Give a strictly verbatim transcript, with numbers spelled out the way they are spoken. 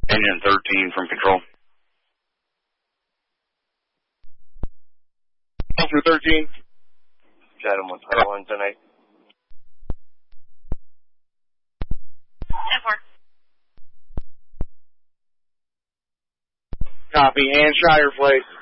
Engine thirteen from control. Officer thirteen. Chatham one twenty-one tonight. ten four. Copy. And Shire Place.